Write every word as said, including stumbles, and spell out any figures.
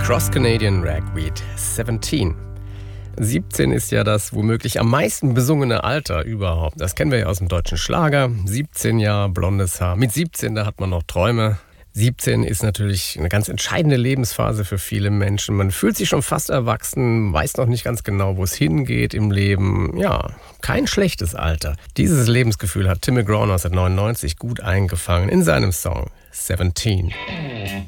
Cross Canadian Ragweed, siebzehn. siebzehn ist ja das womöglich am meisten besungene Alter überhaupt. Das kennen wir ja aus dem deutschen Schlager. siebzehn Jahre, blondes Haar. Mit siebzehn, da hat man noch Träume. siebzehn ist natürlich eine ganz entscheidende Lebensphase für viele Menschen. Man fühlt sich schon fast erwachsen, weiß noch nicht ganz genau, wo es hingeht im Leben. Ja, kein schlechtes Alter. Dieses Lebensgefühl hat Tim McGraw neunzehnhundertneunundneunzig gut eingefangen in seinem Song siebzehn.